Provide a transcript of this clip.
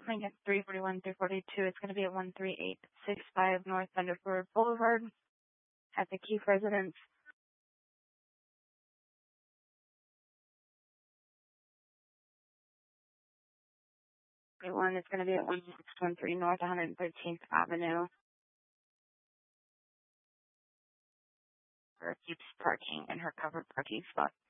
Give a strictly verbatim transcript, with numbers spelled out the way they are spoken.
parking at three forty-one through forty-two. It's going to be at one three eight six five North Thunderbird Boulevard at the Keefe Residence. One is going to be at one six one three North one hundred thirteenth Avenue. For Keeps parking in her covered parking spot.